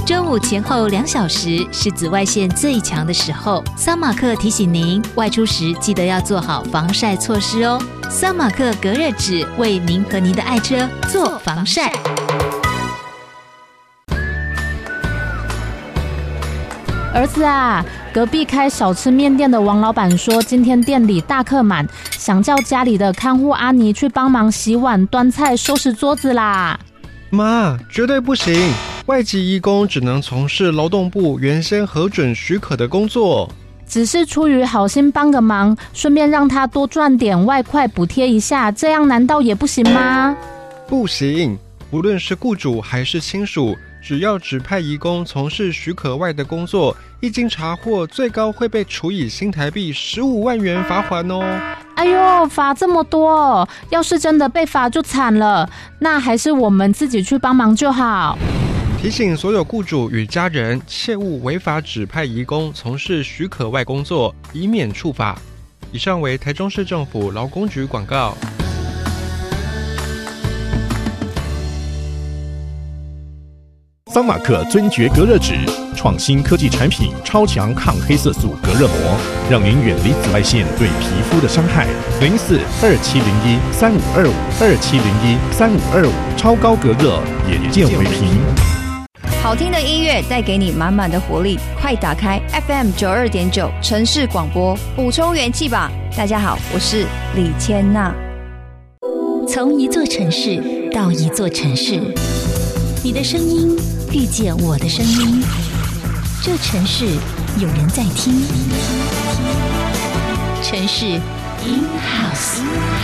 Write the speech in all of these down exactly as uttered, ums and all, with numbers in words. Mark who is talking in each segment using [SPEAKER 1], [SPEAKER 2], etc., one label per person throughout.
[SPEAKER 1] 中午前后两小时是紫外线最强的时候，桑马克提醒您外出时记得要做好防晒措施哦。桑马克隔热纸为您和您的爱车做防晒。
[SPEAKER 2] 儿子啊，隔壁开小吃面店的王老板说今天店里大客满，想叫家里的看护阿妮去帮忙洗碗、端菜、收拾桌子啦。
[SPEAKER 3] 妈，绝对不行，外籍移工只能从事劳动部原先核准许可的工作。
[SPEAKER 2] 只是出于好心帮个忙，顺便让他多赚点外快补贴一下，这样难道也不行吗？
[SPEAKER 3] 不行，无论是雇主还是亲属，只要指派移工从事许可外的工作，一经查获，最高会被处以新台币十五万元罚款哦。
[SPEAKER 2] 哎呦，罚这么多，要是真的被罚就惨了，那还是我们自己去帮忙就好。
[SPEAKER 3] 提醒所有雇主与家人，切勿违法指派移工从事许可外工作，以免处罚。以上为台中市政府劳工局广告。
[SPEAKER 4] 桑马克尊爵隔热纸，创新科技产品，超强抗黑色素隔热膜，让您远离紫外线对皮肤的伤害。零四二七零一三五二五二七零一三五二五，超高隔热，眼见为凭。
[SPEAKER 5] 好听的音乐带给你满满的活力，快打开 F M 九二点九城市广播，补充元气吧。大家好，我是李千娜。
[SPEAKER 1] 从一座城市到一座城市，你的声音遇见我的声音，这城市有人在听，城市 in house。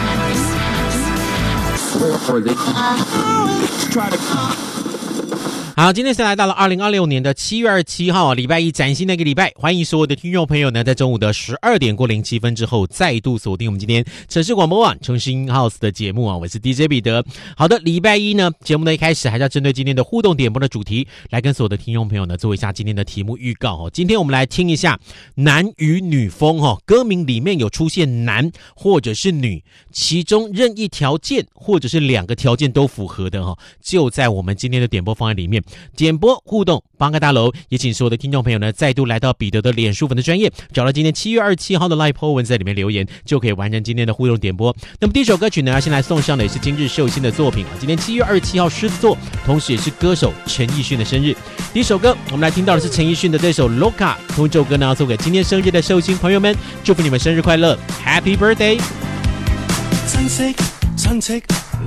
[SPEAKER 6] 好，今天是来到了二零二六年的七月二十七号，礼拜一，崭新的一个礼拜，欢迎所有的听众朋友呢，在中午的十二点过零七分之后，再度锁定我们今天城市广播网城市 in house 的节目啊，我是 D J 彼得。好的，礼拜一呢，节目的一开始还是要针对今天的互动点播的主题，来跟所有的听众朋友呢做一下今天的题目预告哦。今天我们来听一下男与女风哦，歌名里面有出现男或者是女，其中任意条件或者是两个条件都符合的哦，就在我们今天的点播方案里面。点播互动帮个大楼，也请所有的听众朋友呢再度来到彼得的脸书粉的专页，找到今天七月二十七号的 live po 文，在里面留言就可以完成今天的互动点播。那么第一首歌曲呢，要先来送上的也是今日寿星的作品啊，今天七月二十七号狮子座，同时也是歌手陈奕迅的生日。第一首歌我们来听到的是陈奕迅的这首 Loca， 同这首歌呢要送给今天生日的寿星朋友们，祝福你们生日快乐 ，Happy Birthday！
[SPEAKER 7] 親戚親戚